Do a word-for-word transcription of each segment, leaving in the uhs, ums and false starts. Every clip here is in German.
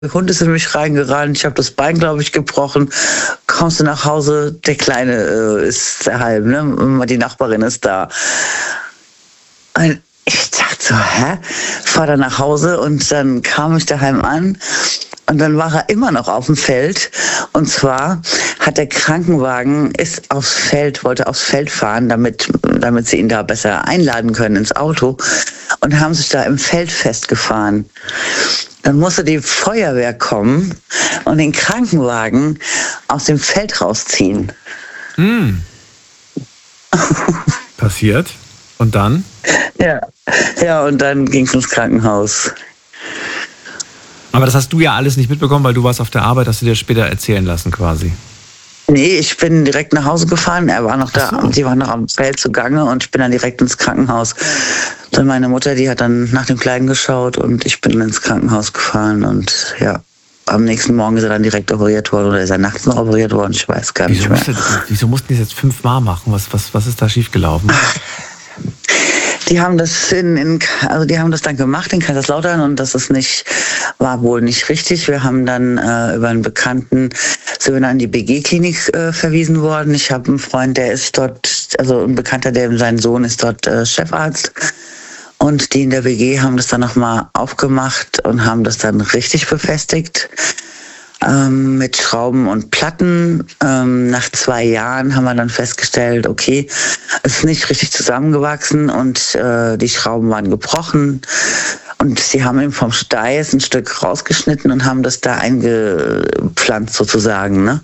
Der Hund ist in mich reingerannt, ich habe das Bein, glaube ich, gebrochen. Kommst du nach Hause, der Kleine äh, ist daheim, ne? Die Nachbarin ist da. Und ich dachte so, hä? Fahr dann nach Hause und dann kam ich daheim an und dann war er immer noch auf dem Feld. Und zwar hat der Krankenwagen ist aufs Feld, wollte aufs Feld fahren, damit, damit sie ihn da besser einladen können ins Auto und haben sich da im Feld festgefahren. Dann musste die Feuerwehr kommen und den Krankenwagen aus dem Feld rausziehen. Hm. Passiert. Und dann? Ja, ja, und dann ging es ins Krankenhaus. Aber das hast du ja alles nicht mitbekommen, weil du warst auf der Arbeit, hast du dir später erzählen lassen quasi. Nee, ich bin direkt nach Hause gefahren. Er war noch da, Ach so. sie war noch am Feld zugange und ich bin dann direkt ins Krankenhaus. Dann meine Mutter, die hat dann nach dem Kleinen geschaut und ich bin ins Krankenhaus gefahren und ja, am nächsten Morgen ist er dann direkt operiert worden oder ist er nachts noch operiert worden, ich weiß gar Wieso, nicht mehr. musste, wieso mussten die das jetzt fünfmal machen? Was, was, was ist da schiefgelaufen? Die haben das in, in also die haben das dann gemacht in Kaiserslautern und das ist nicht, war wohl nicht richtig. Wir haben dann äh, über einen Bekannten sind wir dann in die B G-Klinik äh, verwiesen worden. Ich habe einen Freund, der ist dort, also ein Bekannter, der sein Sohn ist dort äh, Chefarzt. Und die in der B G haben das dann nochmal aufgemacht und haben das dann richtig befestigt. Ähm, mit Schrauben und Platten. Ähm, nach zwei Jahren haben wir dann festgestellt, okay, es ist nicht richtig zusammengewachsen und äh, die Schrauben waren gebrochen. Und sie haben ihm vom Steiß ein Stück rausgeschnitten und haben das da eingepflanzt sozusagen, ne?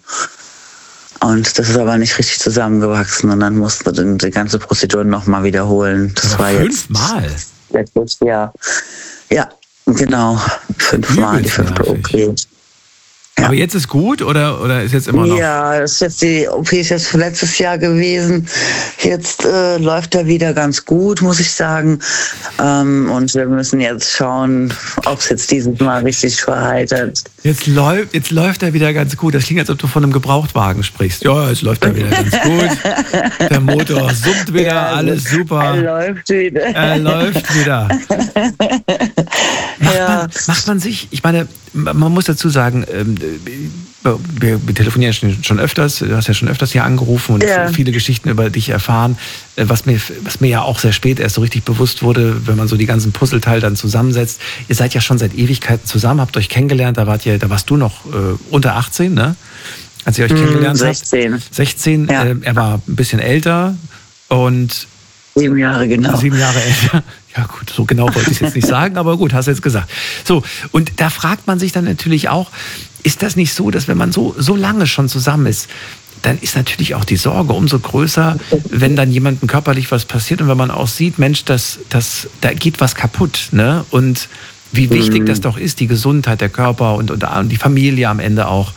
Und das ist aber nicht richtig zusammengewachsen und dann mussten wir die, die ganze Prozedur nochmal wiederholen. Das aber war fünfmal? Jetzt letztes Jahr. Ja, genau. Fünfmal die fünfte O P. Ja. Aber jetzt ist gut oder, oder ist jetzt immer noch? Ja, das ist jetzt die O P ist jetzt für letztes Jahr gewesen. Jetzt äh, läuft er wieder ganz gut, muss ich sagen. Ähm, und wir müssen jetzt schauen, ob es jetzt dieses Mal richtig verheitert. Jetzt läuft, jetzt läuft er wieder ganz gut. Das klingt, als ob du von einem Gebrauchtwagen sprichst. Ja, jetzt läuft er wieder ganz gut. Der Motor summt wieder, ja, alles super. Er läuft wieder. Er läuft wieder. Macht, Ja. man, macht man sich, ich meine, man muss dazu sagen, wir, wir telefonieren schon, schon öfters, du hast ja schon öfters hier angerufen und Ja. viele Geschichten über dich erfahren, was mir, was mir ja auch sehr spät erst so richtig bewusst wurde, wenn man so die ganzen Puzzleteile dann zusammensetzt. Ihr seid ja schon seit Ewigkeiten zusammen, habt euch kennengelernt, da wart ihr, da warst du noch äh, unter achtzehn, ne? Als ihr euch kennengelernt sechzehn. habt. sechzehn. Ja. Äh, er war ein bisschen älter und Sieben Jahre, genau. Sieben Jahre älter. Ja gut, so genau wollte ich es jetzt nicht sagen, aber gut, hast du jetzt gesagt. So, und da fragt man sich dann natürlich auch, ist das nicht so, dass wenn man so, so lange schon zusammen ist, dann ist natürlich auch die Sorge umso größer, wenn dann jemandem körperlich was passiert und wenn man auch sieht, Mensch, das, das, da geht was kaputt, ne? Und wie wichtig Mhm. das doch ist, die Gesundheit, der Körper und, und, und die Familie am Ende auch.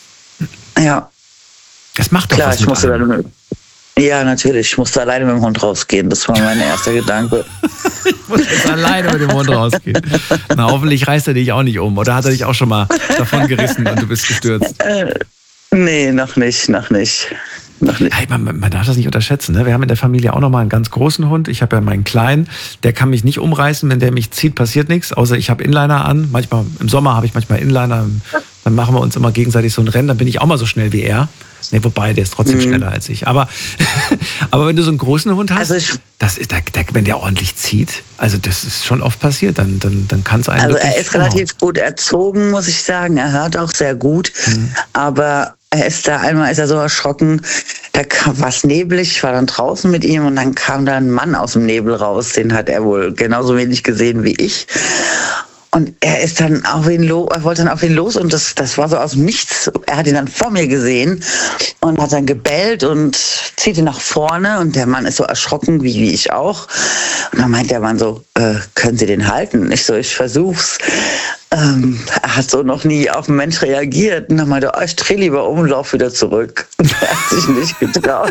Ja, Das macht doch klar, was ich mit musste einem. dann. Ja, natürlich. Ich musste alleine mit dem Hund rausgehen. Das war mein erster Gedanke. Ich muss jetzt alleine mit dem Hund rausgehen. Na, hoffentlich reißt er dich auch nicht um. Oder hat er dich auch schon mal davon gerissen und du bist gestürzt? Äh, nee, noch nicht, noch nicht. Noch nicht. Hey, man, man darf das nicht unterschätzen. Ne? Wir haben in der Familie auch noch mal einen ganz großen Hund. Ich habe ja meinen Kleinen. Der kann mich nicht umreißen. Wenn der mich zieht, passiert nichts. Außer ich habe Inliner an. Manchmal im Sommer habe ich manchmal Inliner. Dann machen wir uns immer gegenseitig so ein Rennen. Dann bin ich auch mal so schnell wie er. Nee, wobei, der ist trotzdem Mhm. schneller als ich. Aber, aber wenn du so einen großen Hund hast, Also ich- das ist, der, der, wenn der ordentlich zieht, also das ist schon oft passiert, dann, dann, dann kann es einen Also wirklich er ist umhauen. relativ gut erzogen, muss ich sagen. Er hört auch sehr gut. Aber er ist da, einmal ist er so erschrocken, da war es neblig, ich war dann draußen mit ihm und dann kam da ein Mann aus dem Nebel raus. Den hat er wohl genauso wenig gesehen wie ich. Und er ist dann auf ihn los, er wollte dann auf ihn los und das, das war so aus dem Nichts. Er hat ihn dann vor mir gesehen und hat dann gebellt und zieht ihn nach vorne und der Mann ist so erschrocken, wie, wie ich auch. Und dann meint der Mann so, äh, können Sie den halten? Ich so, ich versuch's. Ähm, er hat so noch nie auf einen Mensch reagiert. Und dann meinte er, oh, ich dreh lieber um und lauf wieder zurück. Und er hat sich nicht getraut.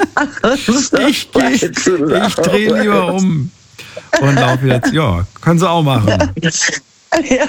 Ich, ich, ich drehe lieber um und laufe wieder. Ja, können sie auch machen. Ja.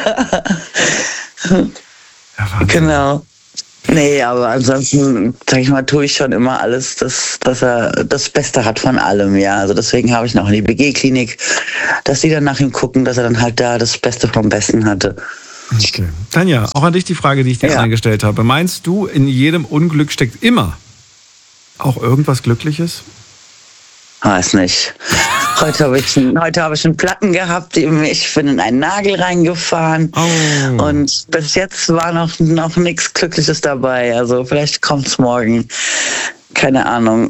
Ja, Wahnsinn. Genau. Nee, aber ansonsten, sag ich mal, tue ich schon immer alles, dass, dass er das Beste hat von allem, ja. Also deswegen habe ich noch in die B G-Klinik, dass die dann nach ihm gucken, dass er dann halt da das Beste vom Besten hatte. Okay. Tanja, auch an dich die Frage, die ich dir Ja. eingestellt habe. Meinst du, in jedem Unglück steckt immer auch irgendwas Glückliches? Weiß nicht. Heute habe ich, einen- heute habe ich einen Platten gehabt, die ich bin in einen Nagel reingefahren. Oh. Und bis jetzt war noch, noch nichts Glückliches dabei. Also vielleicht kommt's morgen. Keine Ahnung.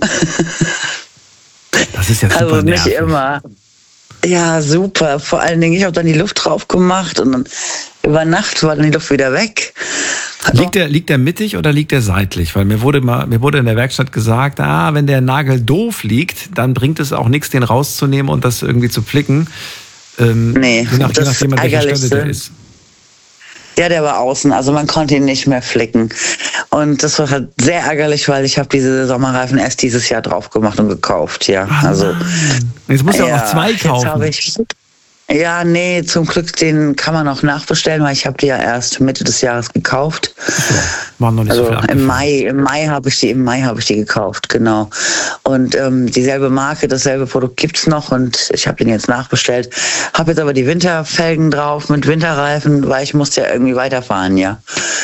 Das ist ja super Also nicht nervig. immer. Ja, super. Vor allen Dingen, ich habe dann die Luft drauf gemacht und dann über Nacht war dann die Luft wieder weg. Liegt der, liegt der mittig oder liegt der seitlich? Weil mir wurde mal, mir wurde in der Werkstatt gesagt, ah, wenn der Nagel doof liegt, dann bringt es auch nichts, den rauszunehmen und das irgendwie zu flicken. Ähm, Nee, je, nach, je das nachdem, an welcher Stelle Ärgerlichste. der ist. Ja, der war außen, also man konnte ihn nicht mehr flicken. Und das war halt sehr ärgerlich, weil ich habe diese Sommerreifen erst dieses Jahr drauf gemacht und gekauft, ja. Ah, also nein. Jetzt musst du ja auch noch zwei jetzt kaufen. habe ich, ja, nee, zum Glück, den kann man auch nachbestellen, weil ich habe die ja erst Mitte des Jahres gekauft. Waren noch nicht so Also viel im abgefahren. Mai, im Mai habe ich die, im Mai habe ich die gekauft, genau. Und ähm, dieselbe Marke, dasselbe Produkt gibt's noch und ich habe den jetzt nachbestellt. Habe jetzt aber die Winterfelgen drauf mit Winterreifen, weil ich musste ja irgendwie weiterfahren, ja.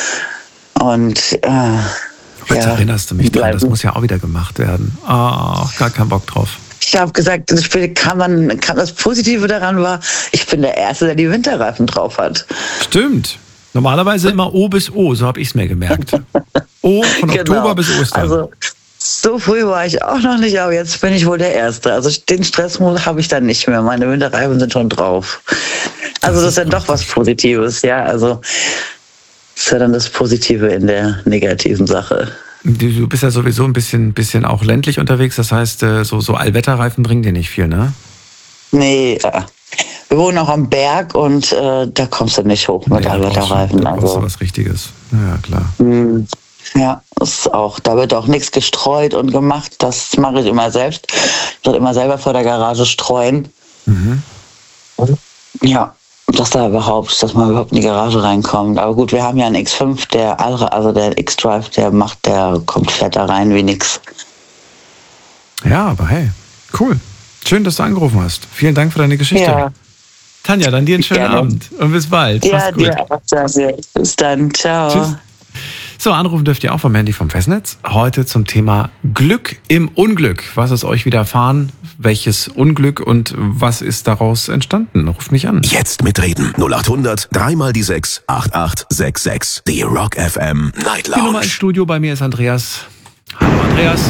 Und äh, Jetzt ja, erinnerst du mich dran, das bleiben. muss ja auch wieder gemacht werden. Ach, gar keinen Bock drauf. Ich habe gesagt, das Spiel kann man, kann das Positive daran war, ich bin der Erste, der die Winterreifen drauf hat. Stimmt. Normalerweise immer O bis O, so habe ich es mir gemerkt. O von Oktober bis Ostern. Also so früh war ich auch noch nicht, aber jetzt bin ich wohl der Erste. Also den Stressmodus habe ich dann nicht mehr. Meine Winterreifen sind schon drauf. Also das, Das ist ist ja doch was Positives, ja. Also das ist ja dann das Positive in der negativen Sache. Du du bist ja sowieso ein bisschen, bisschen auch ländlich unterwegs, das heißt, äh, so, so Allwetterreifen bringen dir nicht viel, ne? Nee, äh, wir wohnen auch am Berg und äh, da kommst du nicht hoch mit Nee, da brauchst du- Allwetterreifen. Da brauchst du Also, was Richtiges. Ja, klar. mh, ja, das ist auch, da wird auch nichts gestreut und gemacht. Das mache ich immer selbst. Ich würde immer selber vor der Garage streuen. Mhm. Ja, dass da überhaupt, dass man überhaupt in die Garage reinkommt. Aber gut, wir haben ja einen X fünf, der andere, also der X-Drive, der macht, der kommt, fährt da rein wie nix. Ja, aber hey, cool. Schön, dass du angerufen hast. Vielen Dank für deine Geschichte. Ja, Tanja, dann dir einen schönen Gerne. Abend und bis bald. ja, Mach's gut. dir auch, danke. Bis dann, ciao. Tschüss. So, anrufen dürft ihr auch vom Handy vom Festnetz. Heute zum Thema Glück im Unglück. Was ist euch widerfahren? Welches Unglück und was ist daraus entstanden? Ruft mich an. Jetzt mitreden. null acht hundert, dreimal die sechs, acht acht sechs sechs. Die Rock F M Night Die Nummer Lounge. ins Studio, bei mir ist Andreas. Hallo Andreas.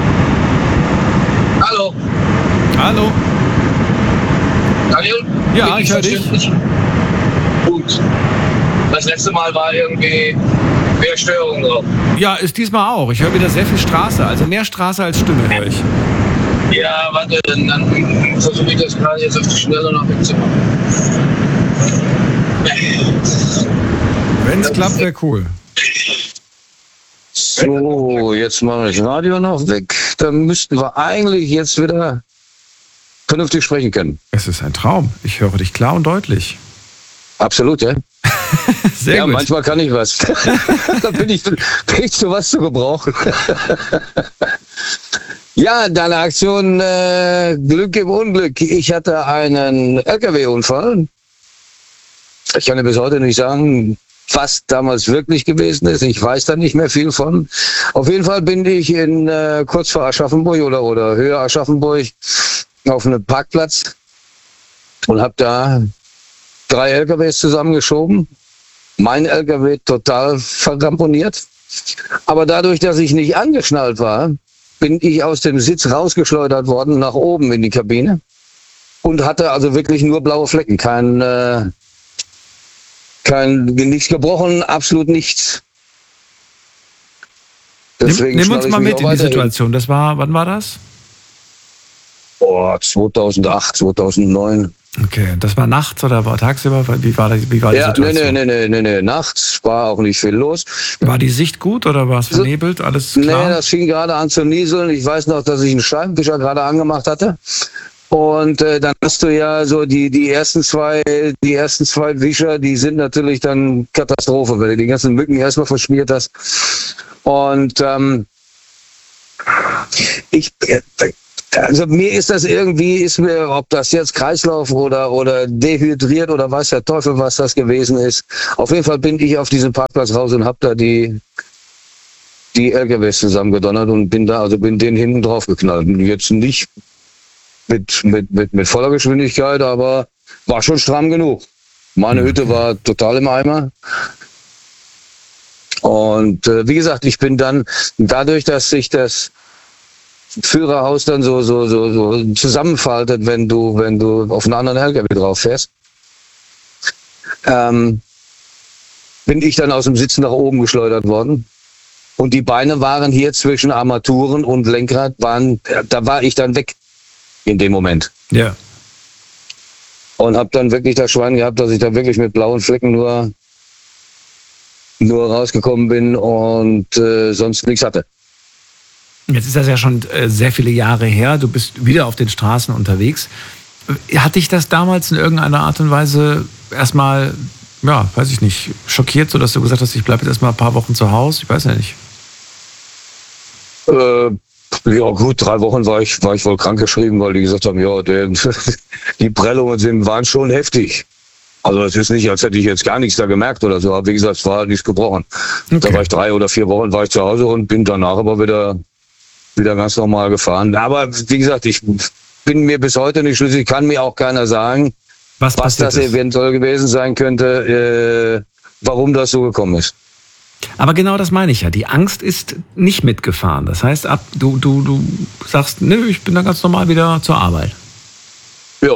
Hallo, Hallo. Daniel? Ja, Bin ich höre dich. verständlich? Gut. Das letzte Mal war irgendwie mehr Störung drauf. Ja, ist diesmal auch. Ich höre wieder sehr viel Straße, also mehr Straße als Stimme höre ich. Ja, warte, dann versuche ich das gerade jetzt auf die Schnelle noch wegzumachen. Wenn es klappt, wäre cool. So, jetzt mache ich Radio noch weg. Dann müssten wir eigentlich jetzt wieder vernünftig sprechen können. Es ist ein Traum. Ich höre dich klar und deutlich. Absolut, ja? Sehr ja, gut. manchmal kann ich was. Da bin ich, bin ich zu was zu gebrauchen. Ja, deine Aktion äh, Glück im Unglück. Ich hatte einen L K W-Unfall. Ich kann dir bis heute nicht sagen, was damals wirklich gewesen ist. Ich weiß da nicht mehr viel von. Auf jeden Fall bin ich in äh, kurz vor Aschaffenburg oder, oder höher Aschaffenburg auf einem Parkplatz und habe da drei L K Ws zusammengeschoben. Mein L K W total verramponiert. Aber dadurch, dass ich nicht angeschnallt war, bin ich aus dem Sitz rausgeschleudert worden, nach oben in die Kabine. Und hatte also wirklich nur blaue Flecken. Kein, äh, kein nichts gebrochen, absolut nichts. Nimm, nimm schnall uns ich mal mich mit auch in die weiterhin. Situation. Das war, wann war das? Oh, zweitausendacht, zweitausendneun. Okay, das war nachts oder war tagsüber? Wie war, die- wie war die Ja, nee, Situation? nee, nee, nee, nee, nachts war auch nicht viel los. War die Sicht gut oder war es vernebelt? Alles klar? Nee, das fing gerade an zu nieseln. Ich weiß noch, dass ich einen Scheibenwischer gerade angemacht hatte. Und äh, dann hast du ja so die, die ersten zwei, die ersten zwei Wischer, die sind natürlich dann Katastrophe, weil du die ganzen Mücken erstmal verschmiert hast. Und ähm, ich, äh, Also mir ist das irgendwie, ist mir, ob das jetzt Kreislauf oder, oder dehydriert oder weiß der Teufel, was das gewesen ist. Auf jeden Fall bin ich auf diesem Parkplatz raus und habe da die, die L K Ws zusammengedonnert und bin da, also bin den hinten drauf geknallt. Jetzt nicht mit, mit, mit, mit voller Geschwindigkeit, aber war schon stramm genug. Meine Hütte war total im Eimer. Und äh, wie gesagt, ich bin dann dadurch, dass sich das Führerhaus dann so, so, so, so zusammenfaltet, wenn du, wenn du auf einen anderen L K W drauf fährst, ähm, bin ich dann aus dem Sitz nach oben geschleudert worden. Und die Beine waren hier zwischen Armaturen und Lenkrad, waren, da war ich dann weg in dem Moment. Ja. Und habe dann wirklich das Schwein gehabt, dass ich da wirklich mit blauen Flecken nur, nur rausgekommen bin und äh, sonst nichts hatte. Jetzt ist das ja schon äh, sehr viele Jahre her. Du bist wieder auf den Straßen unterwegs. Hat dich das damals in irgendeiner Art und Weise erstmal, ja, weiß ich nicht, schockiert, sodass du gesagt hast, ich bleibe jetzt erstmal ein paar Wochen zu Hause? Ich weiß ja nicht. Äh, ja gut, drei Wochen war ich, war ich wohl krankgeschrieben, weil die gesagt haben, ja, der, die Prellungen sind, waren schon heftig. Also es ist nicht, als hätte ich jetzt gar nichts da gemerkt oder so. Aber wie gesagt, es war halt nichts gebrochen. Okay. Da war ich drei oder vier Wochen war ich zu Hause und bin danach aber wieder, wieder ganz normal gefahren. Aber wie gesagt, ich bin mir bis heute nicht schlüssig, kann mir auch keiner sagen, was, was das ist. Eventuell gewesen sein könnte, äh, warum das so gekommen ist. Aber genau das meine ich ja. Die Angst ist nicht mitgefahren. Das heißt, ab du, du, du sagst, nö, ich bin dann ganz normal wieder zur Arbeit. Ja.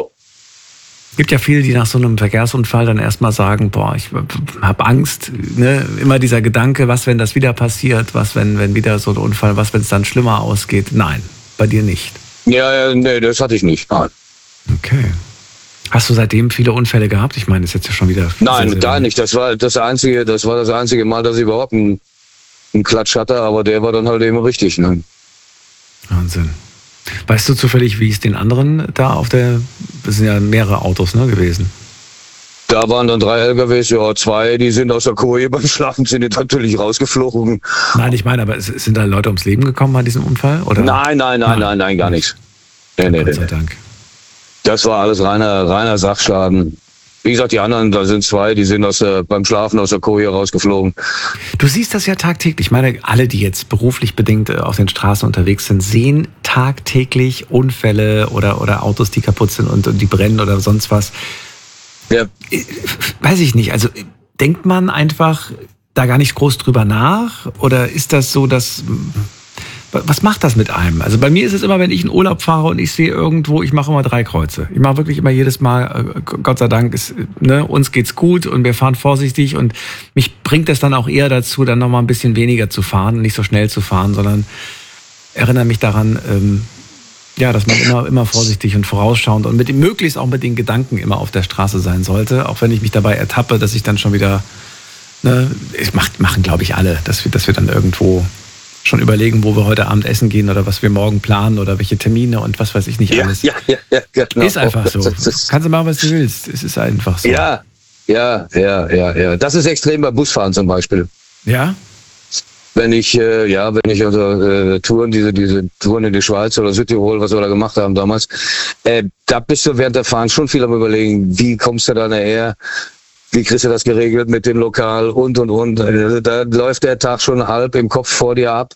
Es gibt ja viele, die nach so einem Verkehrsunfall dann erstmal sagen, boah, ich habe Angst. Ne? Immer dieser Gedanke, was, wenn das wieder passiert? Was, wenn, wenn wieder so ein Unfall, was, wenn es dann schlimmer ausgeht? Nein, bei dir nicht. Ja, ja, nee, das hatte ich nicht. Nein. Okay. Hast du seitdem viele Unfälle gehabt? Ich meine, das ist jetzt ja schon wieder... Nein, sehr, sehr gar nicht. Das war das einzige, das war das einzige Mal, dass ich überhaupt einen, einen Klatsch hatte, aber der war dann halt eben richtig. Ne? Wahnsinn. Weißt du zufällig, wie es den anderen da auf der... Das sind ja mehrere Autos, ne, gewesen. Da waren dann drei L K Ws, ja, zwei, die sind aus der Koje beim Schlafen, sind jetzt natürlich rausgeflogen. Nein, ich meine, aber sind da Leute ums Leben gekommen bei diesem Unfall? Oder? Nein, nein, nein, nein, nein, nein, gar nichts. Nee, nee, Gott sei nee. Dank. Das war alles reiner, reiner Sachschaden. Wie gesagt, die anderen, da sind zwei, die sind aus der, beim Schlafen aus der Koje rausgeflogen. Du siehst das ja tagtäglich. Ich meine, alle, die jetzt beruflich bedingt auf den Straßen unterwegs sind, sehen tagtäglich Unfälle oder, oder Autos, die kaputt sind und, und die brennen oder sonst was. Ja. Weiß ich nicht. Also denkt man einfach da gar nicht groß drüber nach? Oder ist das so, dass... Was macht das mit einem? Also bei mir ist es immer, wenn ich in Urlaub fahre und ich sehe irgendwo, ich mache immer drei Kreuze. Ich mache wirklich immer jedes Mal, Gott sei Dank, ist, ne, uns geht's gut und wir fahren vorsichtig und mich bringt das dann auch eher dazu, dann nochmal ein bisschen weniger zu fahren, nicht so schnell zu fahren, sondern erinnere mich daran, ähm, ja, dass man immer, immer vorsichtig und vorausschauend und mit dem, möglichst auch mit den Gedanken immer auf der Straße sein sollte, auch wenn ich mich dabei ertappe, dass ich dann schon wieder, ne, ich mach, machen glaube ich alle, dass wir, dass wir dann irgendwo schon überlegen, wo wir heute Abend essen gehen oder was wir morgen planen oder welche Termine und was weiß ich nicht alles. Ja, ja, ja, ja, genau. Ist einfach so. Kannst du machen, was du willst. Es ist einfach so. Ja, ja, ja, ja, ja. Das ist extrem bei Busfahren zum Beispiel. Ja? Wenn ich, äh, ja, wenn ich also äh, Touren, diese, diese Touren in die Schweiz oder Südtirol, was wir da gemacht haben damals, äh, da bist du während der Fahren schon viel am Überlegen, wie kommst du da nachher? Wie kriegst du das geregelt mit dem Lokal und, und, und. Da läuft der Tag schon halb im Kopf vor dir ab.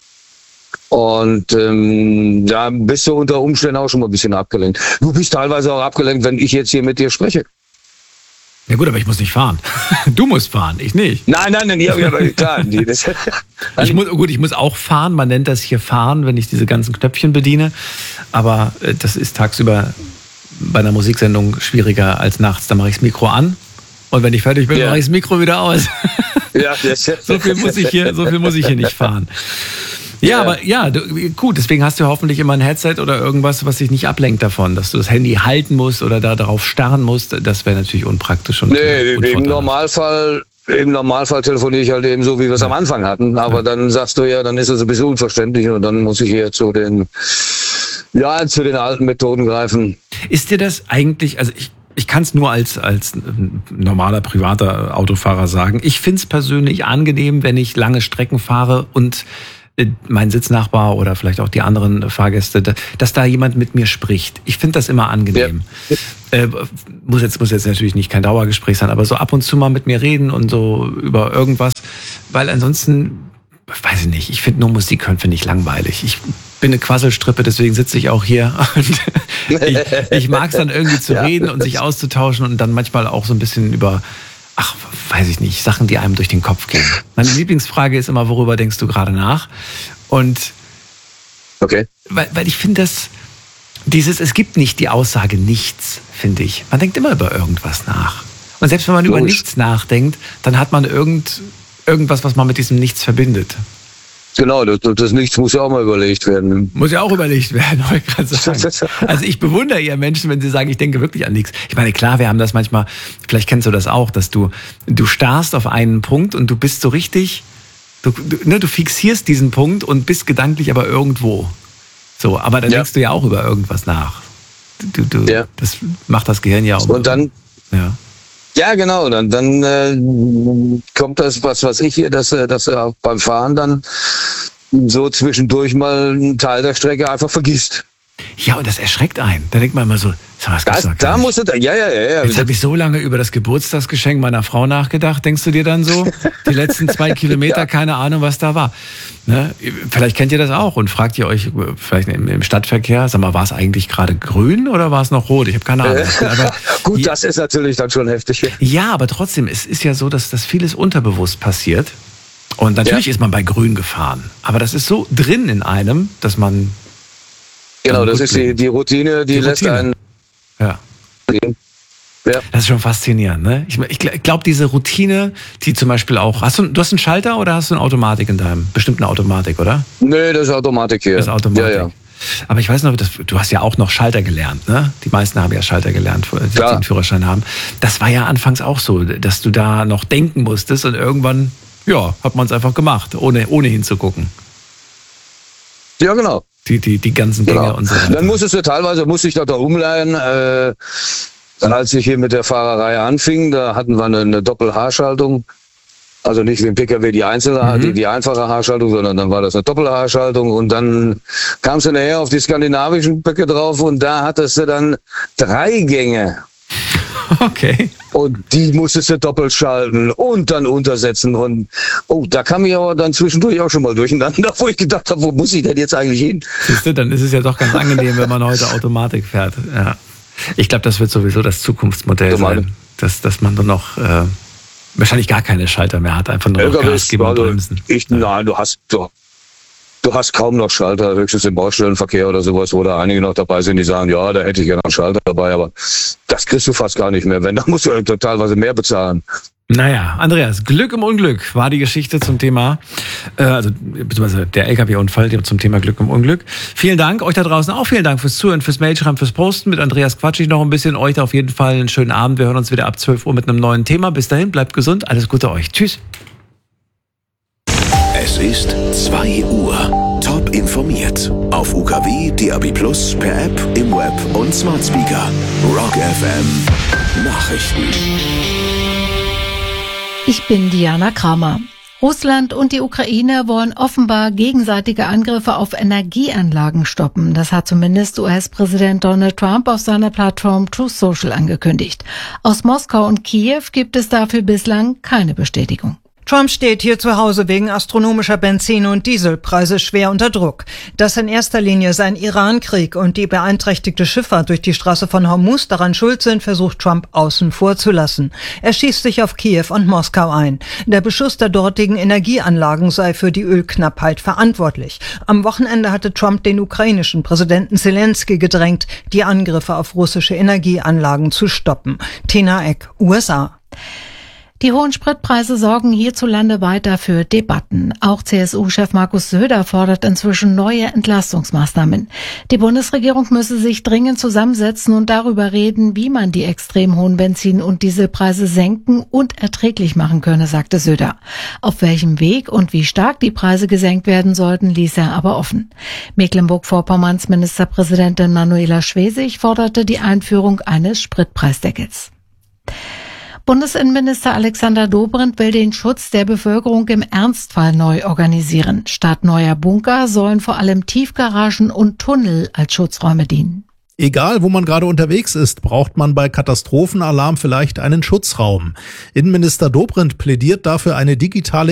Und ähm, da bist du unter Umständen auch schon mal ein bisschen abgelenkt. Du bist teilweise auch abgelenkt, wenn ich jetzt hier mit dir spreche. Ja gut, aber ich muss nicht fahren. Du musst fahren, ich nicht. Nein, nein, nein, ja, ja, klar. Das, ich muss, gut, ich muss auch fahren. Man nennt das hier fahren, wenn ich diese ganzen Knöpfchen bediene. Aber äh, das ist tagsüber bei einer Musiksendung schwieriger als nachts. Da mache ich das Mikro an. Und wenn ich fertig bin, ja. mache ich das Mikro wieder aus. Ja, so viel muss ich hier, so viel muss ich hier nicht fahren. Ja, ja. aber ja, du, gut, deswegen hast du hoffentlich immer ein Headset oder irgendwas, was dich nicht ablenkt davon, dass du das Handy halten musst oder da darauf starren musst. Das wäre natürlich unpraktisch. Und nee, im Normalfall, im Normalfall telefoniere ich halt eben so, wie wir es ja. am Anfang hatten. Aber ja. dann sagst du ja, dann ist es ein bisschen unverständlich und dann muss ich hier zu den, ja, zu den alten Methoden greifen. Ist dir das eigentlich, also ich, Ich kann es nur als, als normaler privater Autofahrer sagen. Ich finde es persönlich angenehm, wenn ich lange Strecken fahre und mein Sitznachbar oder vielleicht auch die anderen Fahrgäste, dass da jemand mit mir spricht. Ich finde das immer angenehm. Ja. Äh, muss jetzt muss jetzt natürlich nicht kein Dauergespräch sein, aber so ab und zu mal mit mir reden und so über irgendwas, weil ansonsten, weiß ich nicht, ich finde nur Musik hören finde ich langweilig. Ich bin eine Quasselstrippe, deswegen sitze ich auch hier. Und ich ich mag es dann irgendwie zu ja. reden und sich auszutauschen und dann manchmal auch so ein bisschen über, ach, weiß ich nicht, Sachen, die einem durch den Kopf gehen. Meine Lieblingsfrage ist immer, worüber denkst du gerade nach? Und okay. weil, weil ich finde, dass dieses, es gibt nicht die Aussage nichts, finde ich. Man denkt immer über irgendwas nach. Und selbst wenn man Logisch. über nichts nachdenkt, dann hat man irgend, irgendwas, was man mit diesem Nichts verbindet. Genau, das, das Nichts muss ja auch mal überlegt werden. Muss ja auch überlegt werden, wollte ich gerade sagen. Also ich bewundere eher Menschen, wenn sie sagen, ich denke wirklich an nichts. Ich meine, klar, wir haben das manchmal, vielleicht kennst du das auch, dass du, du starrst auf einen Punkt und du bist so richtig, du, du, ne, du fixierst diesen Punkt und bist gedanklich aber irgendwo. So, aber dann ja. denkst du ja auch über irgendwas nach. Du, du, ja. Das macht das Gehirn ja auch. Und dann... Ja. Ja, genau, dann, dann äh, kommt das, was weiß ich hier, dass, dass er auch beim Fahren dann so zwischendurch mal einen Teil der Strecke einfach vergisst. Ja, und das erschreckt einen. Da denkt man immer so, was das, da musst du, ja, ja, ja. ja. Jetzt habe ich so lange über das Geburtstagsgeschenk meiner Frau nachgedacht, denkst du dir dann so? Die letzten zwei Kilometer, ja. keine Ahnung, was da war. Ne? Vielleicht kennt ihr das auch und fragt ihr euch vielleicht im Stadtverkehr, sag mal, war es eigentlich gerade grün oder war es noch rot? Ich habe keine Ahnung. Äh, aber gut, ja, das ist natürlich dann schon heftig. Ja, aber trotzdem, es ist ja so, dass das vieles unterbewusst passiert. Und natürlich ja. ist man bei grün gefahren. Aber das ist so drin in einem, dass man... Genau, das ist die, die Routine, die, die lässt Routine. einen... Ja. ja. Das ist schon faszinierend, ne? Ich, ich glaube, diese Routine, die zum Beispiel auch... Hast du, du hast einen Schalter oder hast du eine Automatik in deinem? Bestimmt eine Automatik, oder? Nee, das ist Automatik hier. Das ist Automatik. Ja, ja. Aber ich weiß noch, das, du hast ja auch noch Schalter gelernt, ne? Die meisten haben ja Schalter gelernt, die den Führerschein haben. Das war ja anfangs auch so, dass du da noch denken musstest und irgendwann, ja, hat man es einfach gemacht, ohne, ohne hinzugucken. Ja, genau. Die, die, die ganzen Gänge genau. und so weiter. Dann musstest du teilweise, musste ich da, da umleihen, äh, als ich hier mit der Fahrerei anfing, da hatten wir eine, eine Doppel-H-Schaltung. Also nicht wie im P K W die einzelne, mhm. die, die einfache H-Schaltung, sondern dann war das eine Doppel-H-Schaltung und dann kamst du nachher auf die skandinavischen Böcke drauf und da hattest du dann drei Gänge. Okay. Und die musstest du doppelt schalten und dann untersetzen. Und oh, da kam ich aber dann zwischendurch auch schon mal durcheinander, wo ich gedacht habe, wo muss ich denn jetzt eigentlich hin? Siehst du, dann ist es ja doch ganz angenehm, wenn man heute Automatik fährt. Ja. Ich glaube, das wird sowieso das Zukunftsmodell sein, dass, dass man nur noch äh, wahrscheinlich gar keine Schalter mehr hat, einfach nur noch Gas geben und bremsen. Ich, ja. Nein, du hast du, du hast kaum noch Schalter, höchstens im Baustellenverkehr oder sowas, wo da einige noch dabei sind, die sagen, ja, da hätte ich gerne einen Schalter dabei, aber das kriegst du fast gar nicht mehr. Wenn, dann musst du totalweise mehr bezahlen. Naja, Andreas, Glück im Unglück war die Geschichte zum Thema, äh, also beziehungsweise der L K W-Unfall zum Thema Glück im Unglück. Vielen Dank, euch da draußen auch vielen Dank fürs Zuhören, fürs Mailschreiben, fürs Posten. Mit Andreas quatsche ich noch ein bisschen. Euch auf jeden Fall einen schönen Abend. Wir hören uns wieder ab zwölf Uhr mit einem neuen Thema. Bis dahin, bleibt gesund, alles Gute euch. Tschüss. Es ist zwei Uhr. Top informiert. Auf U K W, D A B Plus, per App, im Web und Smart Speaker. Rock F M. Nachrichten. Ich bin Diana Kramer. Russland und die Ukraine wollen offenbar gegenseitige Angriffe auf Energieanlagen stoppen. Das hat zumindest U S-Präsident Donald Trump auf seiner Plattform Truth Social angekündigt. Aus Moskau und Kiew gibt es dafür bislang keine Bestätigung. Trump steht hier zu Hause wegen astronomischer Benzin- und Dieselpreise schwer unter Druck. Dass in erster Linie sein Iran-Krieg und die beeinträchtigte Schifffahrt durch die Straße von Hormuz daran schuld sind, versucht Trump außen vor zu lassen. Er schießt sich auf Kiew und Moskau ein. Der Beschuss der dortigen Energieanlagen sei für die Ölknappheit verantwortlich. Am Wochenende hatte Trump den ukrainischen Präsidenten Zelensky gedrängt, die Angriffe auf russische Energieanlagen zu stoppen. Tina Eck, U S A. Die hohen Spritpreise sorgen hierzulande weiter für Debatten. Auch C S U-Chef Markus Söder fordert inzwischen neue Entlastungsmaßnahmen. Die Bundesregierung müsse sich dringend zusammensetzen und darüber reden, wie man die extrem hohen Benzin- und Dieselpreise senken und erträglich machen könne, sagte Söder. Auf welchem Weg und wie stark die Preise gesenkt werden sollten, ließ er aber offen. Mecklenburg-Vorpommerns Ministerpräsidentin Manuela Schwesig forderte die Einführung eines Spritpreisdeckels. Bundesinnenminister Alexander Dobrindt will den Schutz der Bevölkerung im Ernstfall neu organisieren. Statt neuer Bunker sollen vor allem Tiefgaragen und Tunnel als Schutzräume dienen. Egal, wo man gerade unterwegs ist, braucht man bei Katastrophenalarm vielleicht einen Schutzraum. Innenminister Dobrindt plädiert dafür eine digitale